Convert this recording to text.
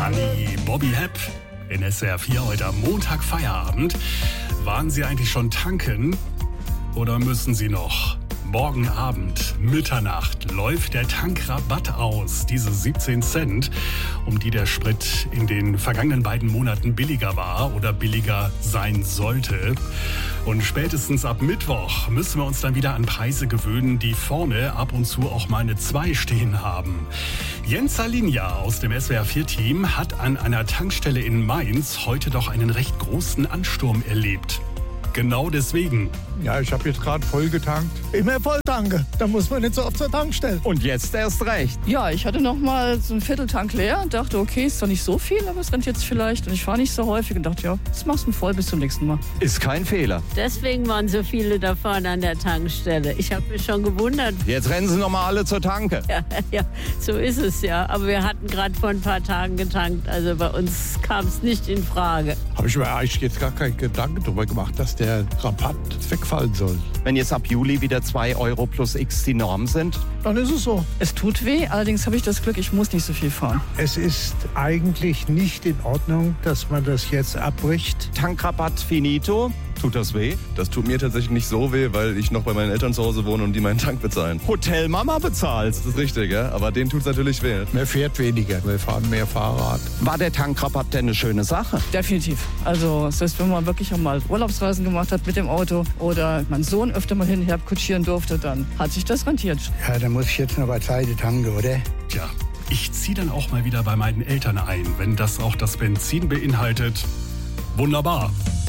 Honey, Bobby Hepp in SWR 4 heute am Montag Feierabend. Waren Sie eigentlich schon tanken oder müssen Sie noch? Morgen Abend, Mitternacht, läuft der Tankrabatt aus, diese 17 Cent, um die der Sprit in den vergangenen beiden Monaten billiger war oder billiger sein sollte. Und spätestens ab Mittwoch müssen wir uns dann wieder an Preise gewöhnen, die vorne ab und zu auch mal eine 2 stehen haben. Jens Salinja aus dem SWR4-Team hat an einer Tankstelle in Mainz heute doch einen recht großen Ansturm erlebt. Genau deswegen. Ja, ich habe jetzt gerade voll getankt. Immer voll tanke. Da muss man nicht so oft zur Tankstelle. Und jetzt erst recht. Ja, ich hatte noch mal so einen Vierteltank leer und dachte, okay, ist doch nicht so viel, aber es rennt jetzt vielleicht. Und ich fahre nicht so häufig und dachte, ja, das machst du voll bis zum nächsten Mal. Ist kein Fehler. Deswegen waren so viele da vorne an der Tankstelle. Ich habe mich schon gewundert. Jetzt rennen sie noch mal alle zur Tanke. Ja, so ist es ja. Aber wir hatten gerade vor ein paar Tagen getankt. Also bei uns kam es nicht in Frage. Habe ich mir eigentlich jetzt gar keinen Gedanken darüber gemacht, dass der Rabatt wegfallen soll. Wenn jetzt ab Juli wieder 2 Euro plus X die Norm sind. Dann ist es so. Es tut weh, allerdings habe ich das Glück, ich muss nicht so viel fahren. Es ist eigentlich nicht in Ordnung, dass man das jetzt abbricht. Tankrabatt finito. Tut das weh? Das tut mir tatsächlich nicht so weh, weil ich noch bei meinen Eltern zu Hause wohne und die meinen Tank bezahlen. Hotelmama bezahlt. Das ist richtig, ja? Aber denen tut's natürlich weh. Man fährt weniger. Wir fahren mehr Fahrrad. War der Tankrabatt denn eine schöne Sache? Definitiv. Also das heißt, wenn man wirklich auch mal Urlaubsreisen gemacht hat mit dem Auto oder mein Sohn öfter mal hinher kutschieren durfte, dann hat sich das rentiert. Ja, da muss ich jetzt noch bei Seite tanken, oder? Tja, ich ziehe dann auch mal wieder bei meinen Eltern ein, wenn das auch das Benzin beinhaltet. Wunderbar.